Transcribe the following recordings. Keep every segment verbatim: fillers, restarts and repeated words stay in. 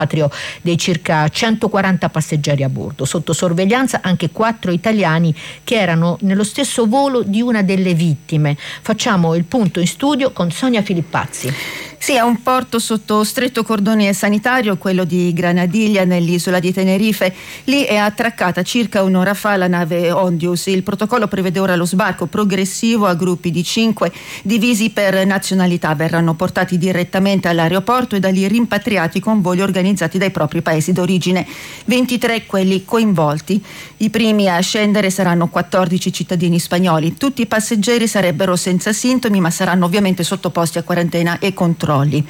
dei circa centoquaranta passeggeri a bordo. Sotto sorveglianza anche quattro italiani che erano nello stesso volo di una delle vittime. Facciamo il punto in studio con Sonia Filippazzi. Sì, è un porto sotto stretto cordone sanitario, quello di Granadiglia nell'isola di Tenerife. Lì è attraccata circa un'ora fa la nave Ondius. Il protocollo prevede ora lo sbarco progressivo a gruppi di cinque divisi per nazionalità. Verranno portati direttamente all'aeroporto e da lì rimpatriati con voli organizzati dai propri paesi d'origine. ventitré quelli coinvolti. I primi a scendere saranno quattordici cittadini spagnoli. Tutti i passeggeri sarebbero senza sintomi, ma saranno ovviamente sottoposti a quarantena e controlli.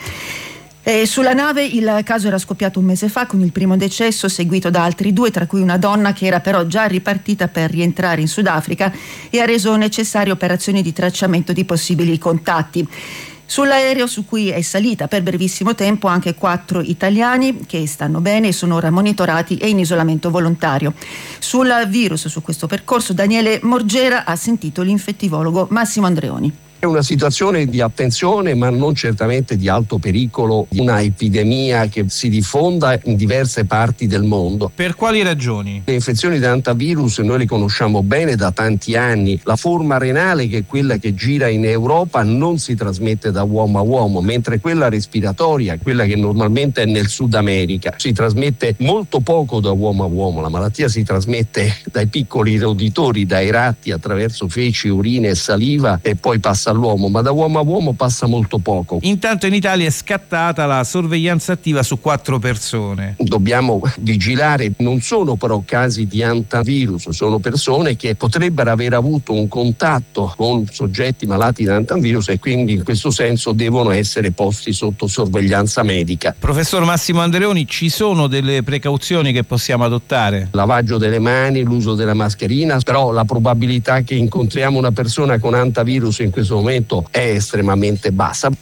E sulla nave il caso era scoppiato un mese fa con il primo decesso seguito da altri due, tra cui una donna che era però già ripartita per rientrare in Sudafrica e ha reso necessarie operazioni di tracciamento di possibili contatti. Sull'aereo su cui è salita per brevissimo tempo anche quattro italiani che stanno bene e sono ora monitorati e in isolamento volontario. Sul virus, su questo percorso, Daniele Morgera ha sentito l'infettivologo Massimo Andreoni. È una situazione di attenzione, ma non certamente di alto pericolo di una epidemia che si diffonda in diverse parti del mondo. Per quali ragioni? Le infezioni da hantavirus noi le conosciamo bene da tanti anni. La forma renale, che è quella che gira in Europa, non si trasmette da uomo a uomo, mentre quella respiratoria, quella che normalmente è nel Sud America, si trasmette molto poco da uomo a uomo. La malattia si trasmette dai piccoli roditori, dai ratti, attraverso feci, urine e saliva, e poi passa all'uomo, ma da uomo a uomo passa molto poco. Intanto in Italia è scattata la sorveglianza attiva su quattro persone. Dobbiamo vigilare, non sono però casi di hantavirus, sono persone che potrebbero aver avuto un contatto con soggetti malati da hantavirus e quindi in questo senso devono essere posti sotto sorveglianza medica. Professor Massimo Andreoni, ci sono delle precauzioni che possiamo adottare? Lavaggio delle mani, l'uso della mascherina, però la probabilità che incontriamo una persona con hantavirus in questo momento è estremamente bassa.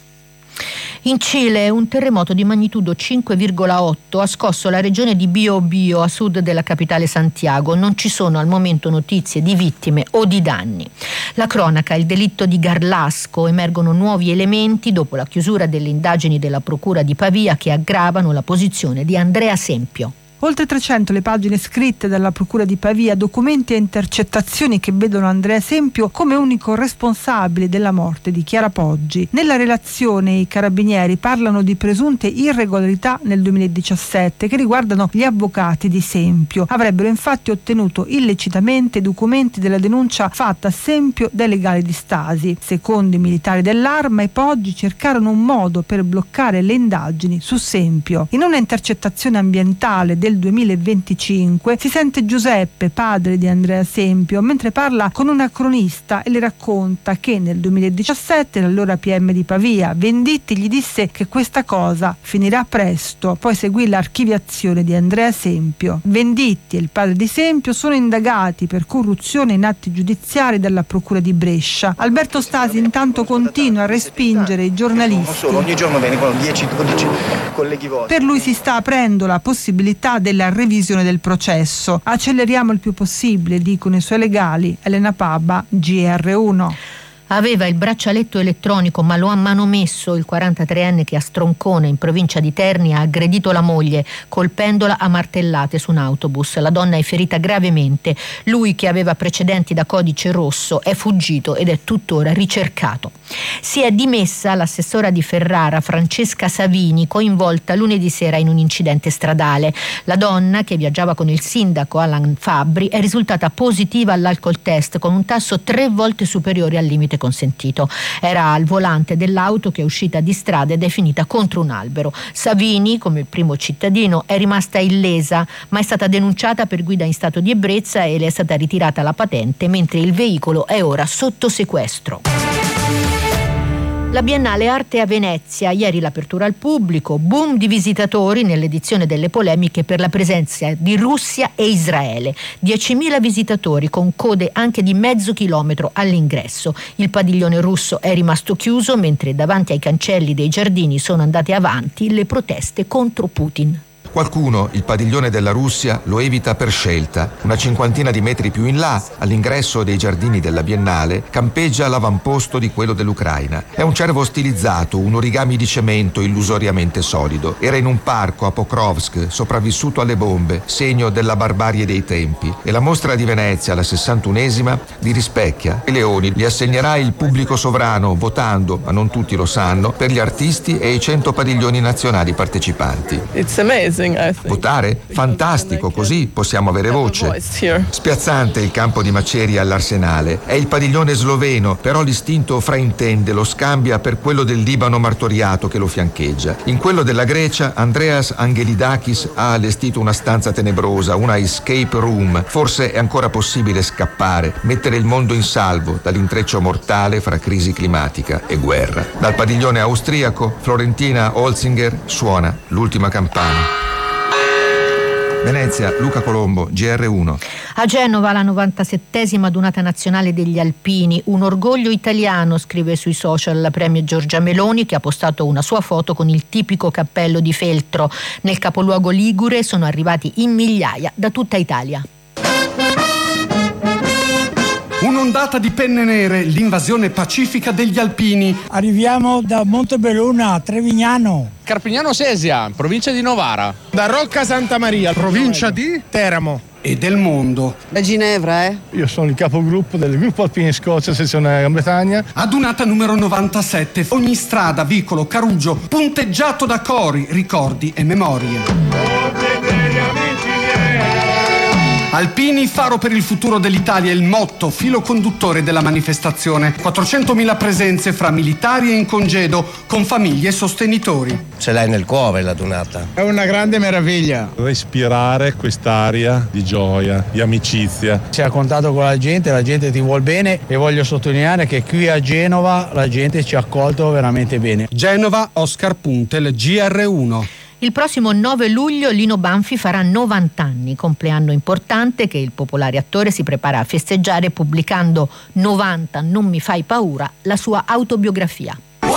In Cile un terremoto di magnitudo cinque virgola otto ha scosso la regione di Biobío a sud della capitale Santiago. Non ci sono al momento notizie di vittime o di danni. La cronaca, il delitto di Garlasco, emergono nuovi elementi dopo la chiusura delle indagini della procura di Pavia che aggravano la posizione di Andrea Sempio. Oltre trecento le pagine scritte dalla Procura di Pavia, documenti e intercettazioni che vedono Andrea Sempio come unico responsabile della morte di Chiara Poggi. Nella relazione i carabinieri parlano di presunte irregolarità nel duemiladiciassette che riguardano gli avvocati di Sempio. Avrebbero infatti ottenuto illecitamente documenti della denuncia fatta a Sempio dai legali di Stasi. Secondo i militari dell'Arma, i Poggi cercarono un modo per bloccare le indagini su Sempio. In una intercettazione ambientale del duemilaventicinque si sente Giuseppe, padre di Andrea Sempio, mentre parla con una cronista e le racconta che nel duemiladiciassette l'allora P M di Pavia, Venditti, gli disse che questa cosa finirà presto. Poi seguì l'archiviazione di Andrea Sempio. Venditti e il padre di Sempio sono indagati per corruzione in atti giudiziari dalla Procura di Brescia. Alberto Stasi intanto continua a respingere i giornalisti. Ogni giorno vengono dieci dodici colleghi vostri. Per lui si sta aprendo la possibilità della revisione del processo. Acceleriamo il più possibile, dicono i suoi legali. Elena Pabba, G R uno. Aveva il braccialetto elettronico ma lo ha manomesso il quarantatreenne che a Stroncone in provincia di Terni ha aggredito la moglie colpendola a martellate su un autobus. La donna è ferita gravemente. Lui, che aveva precedenti da codice rosso, è fuggito ed è tuttora ricercato. Si è dimessa l'assessora di Ferrara Francesca Savini, coinvolta lunedì sera in un incidente stradale. La donna, che viaggiava con il sindaco Alan Fabbri, è risultata positiva all'alcol test con un tasso tre volte superiore al limite consentito. Era al volante dell'auto che è uscita di strada ed è finita contro un albero. Savini, come il primo cittadino, è rimasta illesa, ma è stata denunciata per guida in stato di ebbrezza e le è stata ritirata la patente, mentre il veicolo è ora sotto sequestro. La Biennale Arte a Venezia, ieri l'apertura al pubblico, boom di visitatori nell'edizione delle polemiche per la presenza di Russia e Israele. diecimila visitatori con code anche di mezzo chilometro all'ingresso. Il padiglione russo è rimasto chiuso, mentre davanti ai cancelli dei giardini sono andate avanti le proteste contro Putin. Qualcuno il padiglione della Russia lo evita per scelta. Una cinquantina di metri più in là, all'ingresso dei giardini della Biennale, campeggia l'avamposto di quello dell'Ucraina. È un cervo stilizzato, un origami di cemento illusoriamente solido. Era in un parco a Pokrovsk, sopravvissuto alle bombe, segno della barbarie dei tempi. E la mostra di Venezia, la sessantunesima, li rispecchia. I leoni li assegnerà il pubblico sovrano, votando, ma non tutti lo sanno, per gli artisti e i cento padiglioni nazionali partecipanti. It's amazing, I think. Votare? Fantastico, così possiamo avere voce. Spiazzante il campo di macerie all'Arsenale. È il padiglione sloveno, però l'istinto fraintende, lo scambia per quello del Libano martoriato che lo fiancheggia. In quello della Grecia, Andreas Angelidakis ha allestito una stanza tenebrosa, una escape room. Forse è ancora possibile scappare, mettere il mondo in salvo dall'intreccio mortale fra crisi climatica e guerra. Dal padiglione austriaco, Florentina Holzinger suona l'ultima campana. Venezia, Luca Colombo, G R uno. A Genova la novantasettesima adunata nazionale degli alpini, un orgoglio italiano, scrive sui social la premier Giorgia Meloni, che ha postato una sua foto con il tipico cappello di feltro. Nel capoluogo ligure sono arrivati in migliaia da tutta Italia. Un'ondata di penne nere, l'invasione pacifica degli alpini. Arriviamo da Montebelluna, a Trevignano. Carpignano Sesia, provincia di Novara. Da Rocca Santa Maria, provincia di Teramo. E del mondo. Da Ginevra, eh? Io sono il capogruppo del gruppo Alpini in Scozia, sezione Gran Bretagna. Adunata numero novantasette. Ogni strada, vicolo, carugio, punteggiato da cori, ricordi e memorie. Alpini, faro per il futuro dell'Italia, il motto, filo conduttore della manifestazione. quattrocentomila presenze fra militari e in congedo, con famiglie e sostenitori. Ce l'hai nel cuore la Dunata. È una grande meraviglia. Respirare quest'aria di gioia, di amicizia. Si è a contatto con la gente, la gente ti vuol bene e voglio sottolineare che qui a Genova la gente ci ha accolto veramente bene. Genova, Oscar Puntel, G R uno. Il prossimo nove luglio Lino Banfi farà novanta anni, compleanno importante che il popolare attore si prepara a festeggiare pubblicando novanta non mi fai paura, la sua autobiografia.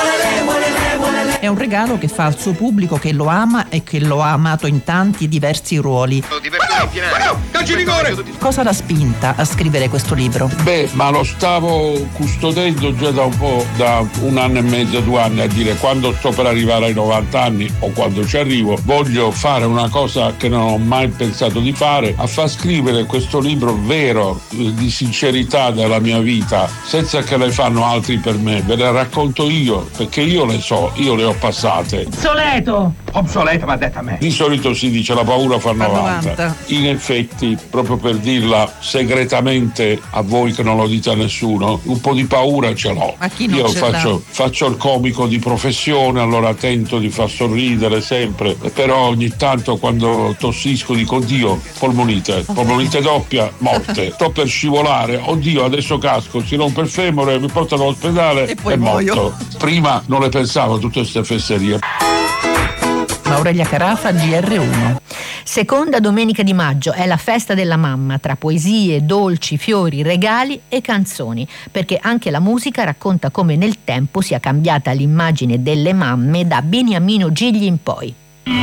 È un regalo che fa al suo pubblico che lo ama e che lo ha amato in tanti diversi ruoli. Calcio rigore! Cosa l'ha spinta a scrivere questo libro? Beh, ma lo stavo custodendo già da un po', da un anno e mezzo, due anni, a dire quando sto per arrivare ai novanta anni o quando ci arrivo, voglio fare una cosa che non ho mai pensato di fare, a far scrivere questo libro vero, di sincerità della mia vita, senza che le fanno altri per me, ve le racconto io, perché io le so, io le ho passate. Obsoleto! Obsoleto, ma detta a me. Di solito si dice la paura fa novanta. novanta. In effetti, proprio per dirla segretamente a voi che non lo dite a nessuno, un po' di paura ce l'ho. Ma chi non Io ce faccio, faccio il comico di professione, allora tento di far sorridere sempre, però ogni tanto quando tossisco dico oddio, polmonite, polmonite doppia, morte. Sto per scivolare, oddio adesso casco, si rompe il femore, mi portano all'ospedale e poi è muoio. morto. Prima non le pensavo tutte queste fesserie. Aurelia Carafa, G R uno. Seconda domenica di maggio è la festa della mamma, tra poesie, dolci, fiori, regali e canzoni, perché anche la musica racconta come nel tempo sia cambiata l'immagine delle mamme da Beniamino Gigli in poi.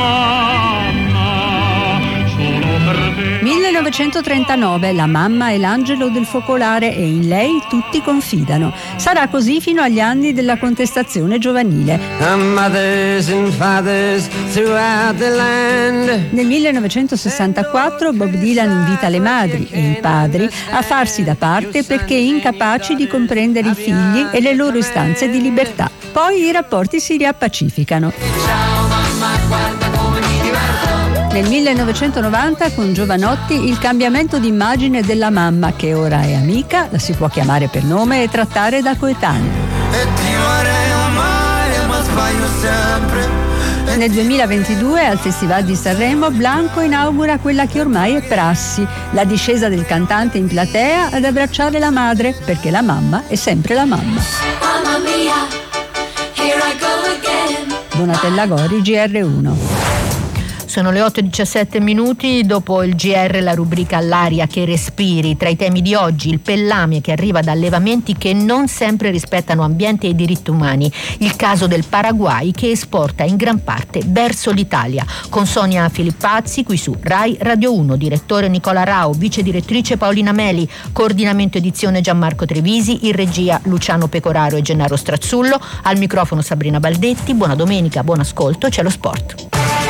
millenovecentotrentanove, la mamma è l'angelo del focolare e in lei tutti confidano. Sarà così fino agli anni della contestazione giovanile. Nel millenovecentosessantaquattro Bob Dylan invita le madri e i padri a farsi da parte perché incapaci di comprendere i figli e le loro istanze di libertà. Poi i rapporti si riappacificano. Ciao mamma, guarda come mi diverto. Nel millenovecentonovanta con Giovanotti il cambiamento d'immagine della mamma, che ora è amica, la si può chiamare per nome e trattare da coetanea. E ti vorrei amare ma sbaglio sempre. Nel duemilaventidue al Festival di Sanremo Blanco inaugura quella che ormai è prassi, la discesa del cantante in platea ad abbracciare la madre, perché la mamma è sempre la mamma. Mamma mia, here I go again. Donatella Gori, G R uno. Sono le otto e diciassette minuti, dopo il G R la rubrica L'aria che respiri. Tra i temi di oggi il pellame che arriva da allevamenti che non sempre rispettano ambiente e diritti umani, il caso del Paraguay che esporta in gran parte verso l'Italia. Con Sonia Filippazzi qui su Rai Radio uno, direttore Nicola Rao, vice direttrice Paolina Meli, coordinamento edizione Gianmarco Trevisi, in regia Luciano Pecoraro e Gennaro Strazzullo, al microfono Sabrina Baldetti. Buona domenica, buon ascolto, c'è lo sport.